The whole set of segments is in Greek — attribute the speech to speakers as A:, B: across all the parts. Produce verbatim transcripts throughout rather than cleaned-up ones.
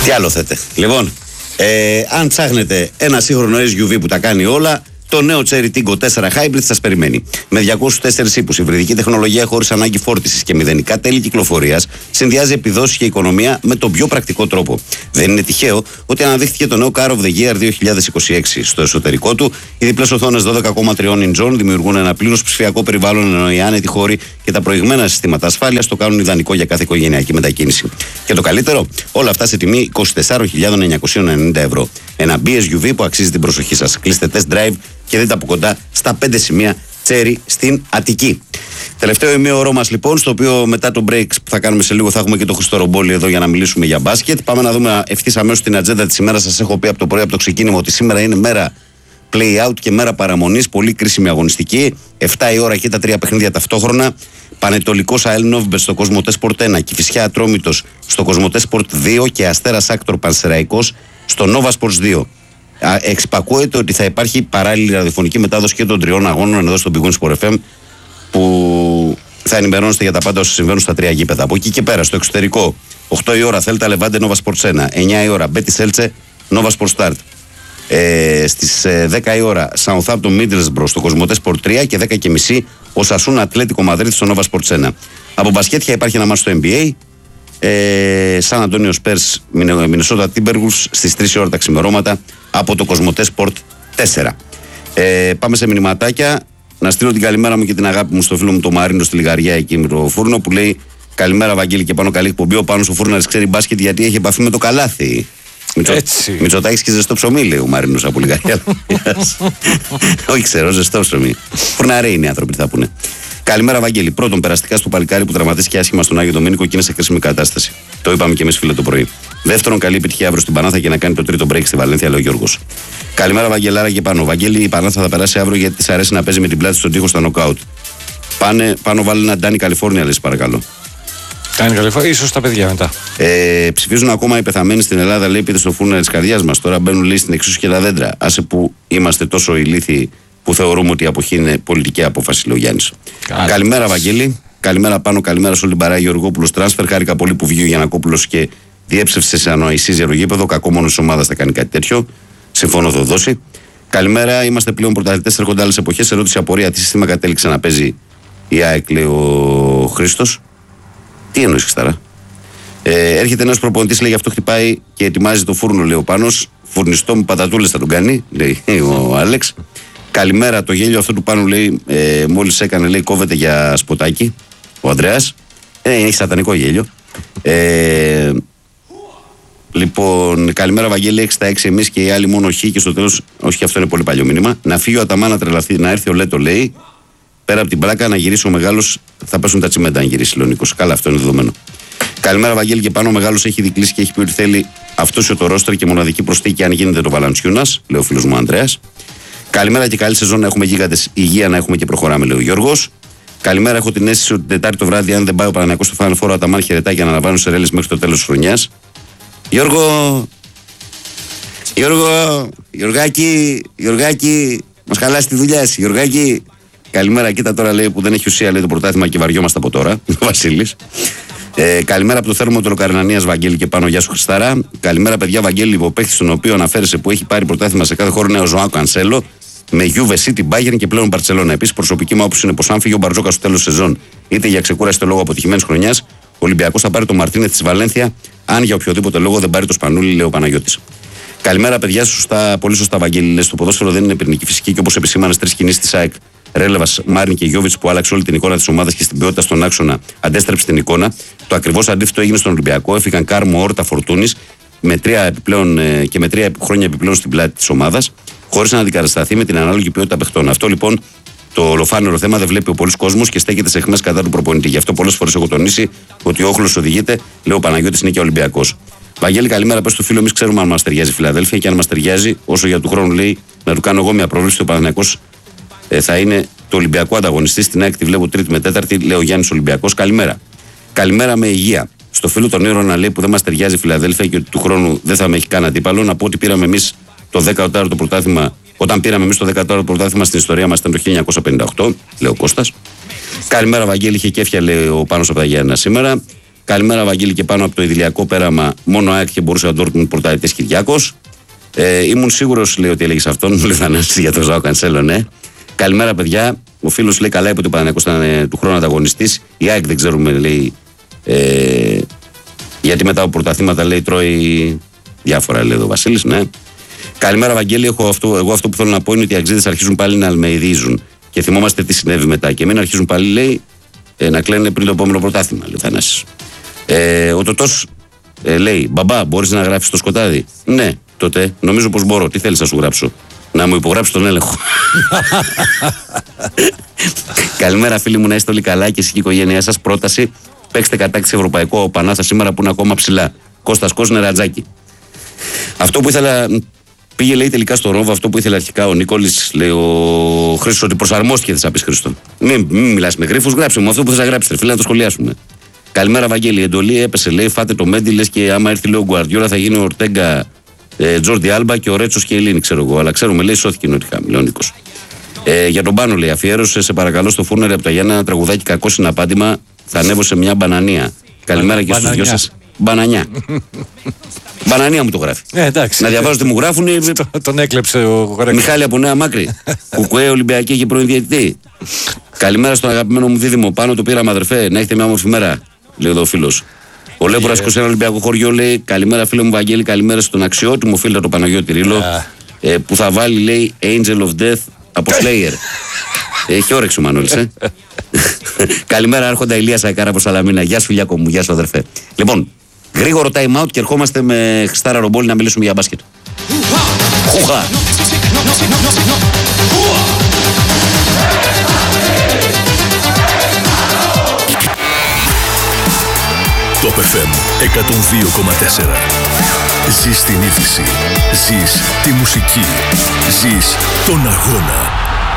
A: Τι άλλο θέτε. Λοιπόν, ε, αν ψάχνετε ένα σύγχρονο ες γιου βι που τα κάνει όλα, το νέο Cherry Tiggo τέσσερα Hybrid σας περιμένει. Με διακόσιους τέσσερις ύπους, υβριδική τεχνολογία χωρίς ανάγκη φόρτισης και μηδενικά τέλη κυκλοφορίας, συνδυάζει επιδόσεις και οικονομία με τον πιο πρακτικό τρόπο. Δεν είναι τυχαίο ότι αναδείχθηκε το νέο Car of the Year δύο χιλιάδες είκοσι έξι. Στο εσωτερικό του, οι διπλές οθόνες δώδεκα κόμμα τρία inch δημιουργούν ένα πλήρως ψηφιακό περιβάλλον, ενώ οι άνετοι χώροι και τα προηγμένα συστήματα ασφάλειας το κάνουν ιδανικό για κάθε οικογενειακή μετακίνηση. Και το καλύτερο, όλα αυτά σε τιμή είκοσι τέσσερις χιλιάδες εννιακόσια ενενήντα ευρώ. Ένα μπι ες γιου βι που αξίζει την προσοχή σας. Κλείστε test drive και δείτε από κοντά στα πέντε σημεία Cherry στην Αττική. Τελευταίο ημίωρο μας λοιπόν, στο οποίο μετά το break που θα κάνουμε σε λίγο θα έχουμε και το Χριστό Ρομπόλη εδώ για να μιλήσουμε για μπάσκετ. Πάμε να δούμε ευθύς αμέσως την ατζέντα της ημέρας. Σας έχω πει από το πρωί, από το ξεκίνημα, ότι σήμερα είναι μέρα play out και μέρα παραμονής. Πολύ κρίσιμη αγωνιστική. εφτά η ώρα και τα τρία παιχνίδια ταυτόχρονα. Πανετολικός ΑΕΛ Νόβιμπετ στο Κοσμοτέ Σπορτ ένα, Κηφισιά Ατρόμητος στο Κοσμοτέ Σπορτ δύο και Αστέρας Άκτορ Πανσεραϊκός στο Nova Sports δύο. Εξυπακούεται ότι θα υπάρχει παράλληλη ραδιοφωνική μετάδοση και των τριών αγώνων εδώ στο Big Win Sport εφ εμ, που θα ενημερώνεστε για τα πάντα όσα συμβαίνουν στα τρία γήπεδα. Από εκεί και πέρα, στο εξωτερικό, οκτώ η ώρα Θέλτα Λεβάντε Nova Sports ένα, εννιά η ώρα Μπέτι Σέλτσε Nova Sports Start. Ε, στις ε, δέκα η ώρα Southampton Middlesbrough στο Κοσμοτέ Sport τρία και δέκα και μισή ο Σασούνα Ατλέτικο Μαδρίτη στο Nova Sports ένα. Από μπασκέτια υπάρχει ένα μάτς στο N B A. Ε, Σαν Αντώνιο Σπέρς Μινεσότα Τίμπεργουλς στις τρεις η ώρα τα ξημερώματα από το Κοσμοτέ Sport τέσσερα. Ε, πάμε σε μηνυματάκια. Να στείλω την καλημέρα μου και την αγάπη μου στο φίλο μου το Μαρίνο στη Λιγαριά εκεί με το Φούρνο, που λέει: καλημέρα Βαγγέλη και πάνω καλή εκπομπή. Ο Πάνος ο Φούρναρης ξέρει μπάσκετ γιατί έχει επαφή με το καλάθι. Μητσοτάκης και ζεστό ψωμί, λέει ο Μαρίνος από Λιγαριά. Όχι, ξέρω, ζεστό ψωμί. Φούρναροι είναι οι άνθρωποι, θα πούνε. Καλημέρα, Βαγγέλη. Πρώτον, περαστικά στο παλικάρι που τραυματίστηκε άσχημα στον Άγιο Δομήνικο και είναι σε κρίσιμη κατάσταση. Το είπαμε και εμείς, φίλε, το πρωί. Δεύτερον, καλή επιτυχία αύριο στην Πανάθα και να κάνει το τρίτο break στη Βαλένθια, λέει ο Γιώργος. Καλημέρα, Βαγγελάρα και πάνω. Βαγγέλη, η Πανάθα θα περάσει αύριο γιατί της αρέσει να παίζει με την πλάτη στον τοίχο στα νοκάουτ. Πάνε, πάνω, βάλει ένα Ντάνι Καλιφόρνια, λες, παρακαλώ. Ντάνι Καλιφόρνια, ίσως τα παιδιά μετά. Ε, ψηφίζουν ακόμα οι πεθαμένοι στην Ελλάδα, λέει, πείτε στο φούρνο τη καρδιά μα. Τώρα μπαίνουν, λέει, στην εξουσία και τα δέντρα. Άσε που είμαστε τόσο ηλίθιοι που θεωρούμε ότι η αποχή είναι πολιτική απόφαση, λέει ο Γιάννης. Καλημέρα, Βαγγέλη. Καλημέρα πάνω, καλημέρα σε όλη την παρέα. Γεωργόπουλος τράνσφερ. Χάρηκα πολύ που βγήκε ο Γιαννακόπουλος και διέψευσε σε ανοησίζερο γήπεδο. Κακό μόνο τη ομάδα θα κάνει κάτι τέτοιο. Συμφωνώ, θα δώσει. Καλημέρα, είμαστε πλέον πρωταθλητές. Έρχονται άλλες εποχές. Ερώτηση απορία: τι σύστημα κατέληξε να παίζει η ΑΕΚ, λέει ο Χρήστος. Τι εννοείς, Χριστάρα? Ε, έρχεται ένας προπονητής, λέει, γι' αυτό χτυπάει και ετοιμάζει το φούρνο, λέει ο Πάνος. Φουρνιστό με πατατούλες θα τον κάνει, λέει ο Άλεξ. Καλημέρα, το γέλιο αυτό του Πάνου, λέει, ε, μόλις έκανε, λέει, κόβεται για σποτάκι ο Ανδρέας. Ε, έχει σατανικό γέλιο. Ε, λοιπόν, καλημέρα, Βαγγέλη, έξι στα έξι εμείς και οι άλλοι μόνο χ και στο τέλος, όχι, αυτό είναι πολύ παλιό μήνυμα. Να φύγει ο Αταμά να τρελαθεί, να έρθει ο Λέτο, λέει. Πέρα από την πλάκα, να γυρίσει ο μεγάλος, θα πέσουν τα τσιμέντα αν γυρίσει, λέει ο Νίκος. Καλά, αυτό είναι δεδομένο. Καλημέρα, Βαγγέλη, και πάνω ο μεγάλος έχει δικλείσει και έχει πει ότι θέλει αυτούσιο το ρόστερ και μοναδική προσθήκη αν γίνεται το Βαλαντσιούνας, λέει ο φίλος μου Ανδρέας. Καλημέρα και καλή σεζόν να έχουμε γίγαντες, υγεία να έχουμε και προχωράμε, λέει ο Γιώργος. Καλημέρα, έχω την αίσθηση ότι την Τετάρτη το βράδυ, αν δεν πάει ο Παναθηναϊκός στο Final Four, ο Αταμάν χαιρετάει για να αναβάλουν σε ρέλες μέχρι το τέλος της χρονιάς. Γιώργο, Γιώργο, Γιωργάκη, Γιωργάκη, μας χαλάσει τη δουλειά σου, Γιωργάκη. Καλημέρα, κοίτα τώρα, λέει, που δεν έχει ουσία, λέει, το πρωτάθλημα και βαριόμαστε από τώρα. Ο Βασίλης. Ε, καλημέρα από το θέρμο του Λοκαρνανίας, Βαγγέλη, και πάνω, γεια σου Χριστάρα. Καλημέρα, παιδιά, Βαγγέλη, ο παίχτης στον οποίο αναφέρεσαι που έχει πάρει πρωτάθλημα σε κάθε χώρο είναι ο Ζωάο Κανσέλο, με Juve City, Bayern και πλέον Μπαρτσελόνα. Επίσης, προσωπική μου άποψη είναι πως αν φύγει ο Μπαρτζόκα στο τέλος σεζόν, είτε για ξεκούραση λόγω αποτυχημένης χρονιάς, ο Ολυμπιακός θα πάρει τον Μαρτίνεθ της Βαλένθια, αν για οποιοδήποτε λόγο δεν πάρει το Σπανούλι, λέει ο Παναγιώτης. Καλημέρα, παιδιά, σωστά, πολύ σωστά, Βαγγέλη. Λες, το ποδόσφαιρο δεν είναι πυρηνική φυσική και όπως επισήμανε τρεις κινήσεις της ΑΕΚ, Ρέλεβας, Μάριν και Γιώβιτς, που άλλαξε όλη την εικόνα της ομάδας και στην ποιότητα στον άξονα αντέστρεψε την εικόνα. Το ακριβώς αντίθετο έγινε στον Ολυμπιακό. Έφυγαν Κάρμο, Όρτα, Φορτούνης με τρία επιπλέον, και με τρία χρόνια επιπλέον στην πλάτη της ομάδας, χωρίς να αντικατασταθεί με την ανάλογη ποιότητα παιχτών. Αυτό λοιπόν το ολοφάνερο θέμα δεν βλέπει ο πολλής κόσμος και στέκεται σε αιχμές κατά του προπονητή. Γι' αυτό πολλές φορές έχω τονίσει ότι ο όχλος οδηγείται, λέει ο Παναγιώτης, είναι και Ολυμπιακός. Βαγγέλη, καλημέρα. Πες στο φίλο, εμείς ξέρουμε αν μας ταιριάζει η Φιλαδέλφια και αν μας ταιριάζει, όσο για του χρόνου, λέει, να του κάνω εγώ μια πρόβλεψη ότι ο Παναθηναϊκός ε, θα είναι το Ολυμπιακό ανταγωνιστή. Στην ΑΕΚ τη βλέπω τρίτη με τέταρτη, λέει ο Γιάννης Ολυμπιακός. Καλημέρα. Καλημέρα με υγεία. Στο φίλο τον Ήρωα να λέει που δεν μας ταιριάζει η Φιλαδέλφια και ότι του χρόνου δεν θα με έχει κάνει αντίπαλο, να πω ότι πήραμε εμείς το δεκαοκτάρο πρωτάθλημα. Όταν πήραμε εμείς το δεκαοκτάρο πρωτάθλημα στην ιστορία μας ήταν το χίλια εννιακόσια πενήντα οκτώ, λέει ο Κώστας. Καλημέρα, Βαγγέλη, είχε κέφια, λέει ο Πάνος από τα Γιάννενα σήμερα. Καλημέρα, Βαγγέλη, και πάνω από το ιδηλιακό πέραμα. Μόνο ΑΕΚ και μπορούσε να Ντόρτμουντ πρωταθλητής Κυριάκος. Ε, ήμουν σίγουρος, λέει, ότι έλεγες αυτόν. Μου λέει Θανάση για το Ζωάο Κανσέλο, ναι. Καλημέρα, παιδιά. Ο φίλος λέει καλά, είπε ότι ο Παναθηναϊκός ήταν ε, του χρόνου ανταγωνιστής. Η ΑΕΚ δεν ξέρουμε, λέει. Ε, γιατί μετά από πρωταθλήματα, λέει, τρώει διάφορα, λέει εδώ ο Βασίλης, ναι. Καλημέρα, Βαγγέλη. Έχω αυτό, εγώ αυτό που θέλω να πω είναι ότι οι αξίδες αρχίζουν πάλι να αλμεϊδίζουν. Και θυμόμαστε τι συνέβη μετά. Και μην αρχίζουν πάλι, λέει, ε, να κλαίνουν πριν το επόμενο πρωτάθλημα, λέει ο Θανάσης. Ε, ο Τωτός ε, λέει: Μπαμπά, μπορείς να γράψεις το σκοτάδι? Ναι, τότε νομίζω πως μπορώ. Τι θέλεις να σου γράψω? Να μου υπογράψεις τον έλεγχο. Καλημέρα, φίλοι μου, να είστε όλοι καλά και εσύ και η οικογένειά σας. Πρόταση: παίξτε κατάκτηση ευρωπαϊκό Πανάθα σήμερα που είναι ακόμα ψηλά. Κώστας Κόσνε, Ρατζάκη. Αυτό που ήθελα. Πήγε, λέει, τελικά στο Ρόβο αυτό που ήθελε αρχικά ο Νίκολης, λέει ο Χρήστος, ότι προσαρμόστηκε. Θες να πεις, Χρήστο? Μην, μην μιλάς με γρίφους, γράψε μου αυτό που θες να γράψεις, φίλε, να το σχολιάσουμε. Καλημέρα, Βαγγέλη. Η εντολή έπεσε, λέει, φάτε το Μέντι, λες, και άμα έρθει, λέει, ο Γκουαρδιόλα θα γίνει ο Ορτέγκα, ε, Τζόρντι Άλμπα και ο Ρέτσος και η Ελλήνη, ξέρω εγώ. Αλλά ξέρουμε, λέει, σώθηκε η Νότια, λέει ο Νίκος. Ε, για τον Πάνο, λέει, αφιέρωσε, σε παρακαλώ, στο Φούρνερ από τα Γιάννα ένα τραγουδάκι κακό συναπάντημα. Θα ανέβω σε μια μπανανία. Καλημέρα και στους δυο σας. Μπανανιά. Μπανανία μου το γράφει.
B: Ε, εντάξει.
A: Να διαβάζω τι μου γράφουν.
B: Τον έκλεψε ο Γρέκος.
A: Μιχάλη από Νέα Μάκρη. Κουκουέ, Ολυμπιακή και πρώην διαιτητή. Καλημέρα στον αγαπημένο μου δίδυμο. Πάνω το πήραμε, αδερφέ. Να έχετε μια όμορφη μέρα, λέει εδώ ο φίλος. Ο Λέμπορας είκοσι ένα Ολυμπιακό χωριό λέει: καλημέρα, φίλε μου Βαγγέλη. Καλημέρα στον αξιότιμο φίλο του Παναγιώτη Ρήλο. Ε, που θα βάλει, λέει, Angel of Death από Slayer. Έχει όρεξη ο Μανώλης, ε. Καλημέρα, Άρχοντα Ηλία Σαϊκάρα από Σαλαμίνα. Γεια σου, φιλιάκο μου, γεια σου, αδερφέ. Λοιπόν, γρήγορο time out και ερχόμαστε με Χριστάρα Ρομπόλη να μιλήσουμε για μπάσκετ. Χουχα!
C: Top εφ εμ εκατόν δύο κόμμα τέσσερα. Ζεις την είδηση. Ζεις τη μουσική. Ζεις τον αγώνα.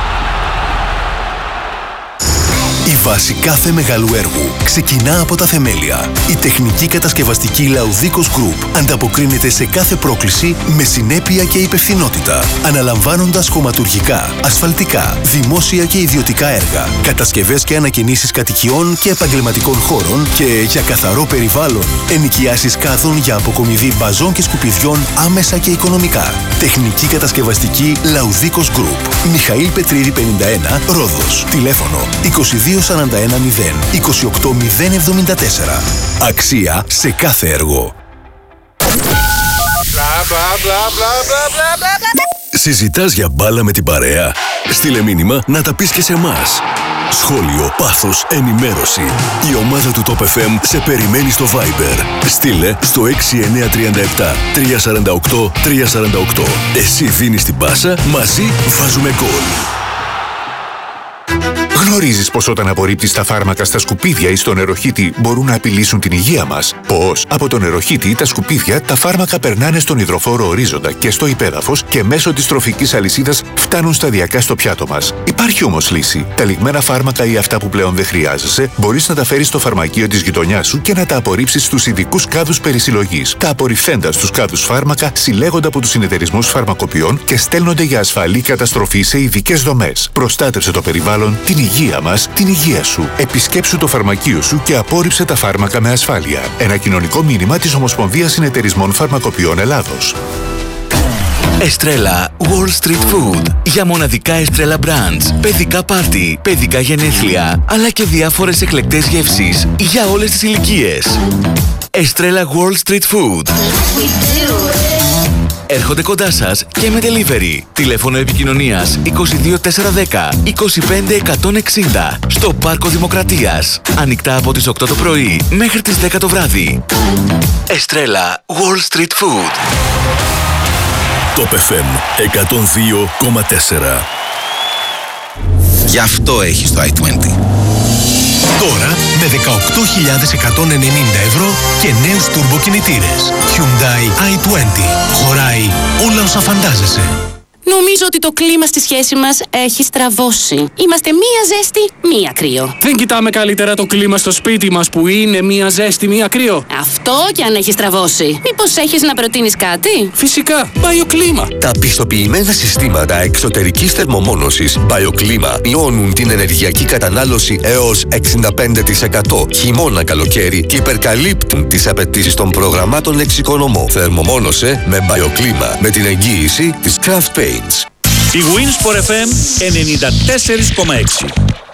C: Η βάση κάθε μεγάλου έργου ξεκινά από τα θεμέλια. Η τεχνική κατασκευαστική Laudicos Group ανταποκρίνεται σε κάθε πρόκληση με συνέπεια και υπευθυνότητα, αναλαμβάνοντας χωματουργικά, ασφαλτικά, δημόσια και ιδιωτικά έργα, κατασκευές και ανακαινήσεις κατοικιών και επαγγελματικών χώρων και για καθαρό περιβάλλον, ενοικιάσεις κάδων για αποκομιδή μπαζών και σκουπιδιών άμεσα και οικονομικά. Τεχνική κατασκευαστική Laudicos Group. Μιχαήλ Πετρίδη πενήντα ένα, Ρόδος. Τηλέφωνο είκοσι δύο σαράντα ένα μηδέν είκοσι οκτώ μηδέν εβδομήντα τέσσερα. Αξία σε κάθε έργο. Συζητάς για μπάλα με την παρέα? Στείλε μήνυμα να τα πεις και σε εμάς. Σχόλιο, πάθος, ενημέρωση. Η ομάδα του Top εφ εμ σε περιμένει στο Viber. Στείλε στο έξι εννιά τρία επτά τρία τέσσερα οκτώ τρία τέσσερα οκτώ. Εσύ δίνεις την πάσα, μαζί βάζουμε γκολ.
D: Γνωρίζεις πως όταν απορρίπτεις τα φάρμακα στα σκουπίδια ή στο νεροχύτη μπορούν να απειλήσουν την υγεία μας? Πώς? Από το νεροχύτη ή τα σκουπίδια τα φάρμακα περνάνε στον υδροφόρο ορίζοντα και στο υπέδαφος και μέσω της τροφικής αλυσίδας φτάνουν σταδιακά στο πιάτο μας. Υπάρχει όμως λύση. Τα λιγμένα φάρμακα ή αυτά που πλέον δεν χρειάζεσαι μπορείς να τα φέρεις στο φαρμακείο της γειτονιάς σου και να τα απορρίψεις στους ειδικούς κάδους περισυλλογής. Τα απορριφθέντα στους κάδους φάρμακα συλλέγονται από τους συνεταιρισμούς φαρμακοποιών και στέλνονται για ασφαλή καταστροφή σε ειδικές δομές. Προστάτευσε το περιβάλλον, την υγεία μας, την υγεία σου. Επισκέψου το φαρμακείο σου και απόρριψε τα φάρμακα με ασφάλεια. Ένα κοινωνικό μήνυμα της Ομοσπονδίας Συνεταιρισμών Φαρμακοποιών Ελλάδος.
C: Εστρέλα Wall Street Food. Για μοναδικά Εστρέλα Brands, παιδικά πάρτι, παιδικά γενέθλια, αλλά και διάφορες εκλεκτές γεύσεις για όλες τις ηλικίες. Εστρέλα Wall Street Food. Έρχονται κοντά σας και με delivery. Τηλέφωνο επικοινωνίας είκοσι δύο τετρακόσια δέκα είκοσι πέντε εκατόν εξήντα στο Πάρκο Δημοκρατίας. Ανοιχτά από τις οκτώ το πρωί μέχρι τις δέκα το βράδυ. Εστρέλα Wall Street Food.
E: Top εφ εμ εκατόν δύο κόμμα τέσσερα.
F: Γι' αυτό έχεις το άι είκοσι.
E: Τώρα με δεκαοκτώ χιλιάδες εκατόν ενενήντα ευρώ και νέους τουρμποκινητήρες. Hyundai άι είκοσι. Χωράει όλα όσα φαντάζεσαι.
G: Νομίζω ότι το κλίμα στη σχέση μας έχει στραβώσει. Είμαστε μία ζέστη, μία κρύο.
B: Δεν κοιτάμε καλύτερα το κλίμα στο σπίτι μας που είναι μία ζέστη, μία κρύο?
G: Αυτό κι αν έχει στραβώσει. Μήπως έχεις να προτείνεις κάτι?
B: Φυσικά, BioClima.
H: Τα πιστοποιημένα συστήματα εξωτερικής θερμομόνωσης BioClima μειώνουν την ενεργειακή κατανάλωση έως εξήντα πέντε τοις εκατό χειμώνα καλοκαίρι και υπερκαλύπτουν τις απαιτήσεις των προγραμμάτων εξοικονομώ. Θερμομόνωσε με BioClima με την εγγύηση της Craft Paints.
I: Η Winsport εφ εμ ενενήντα τέσσερα κόμμα έξι.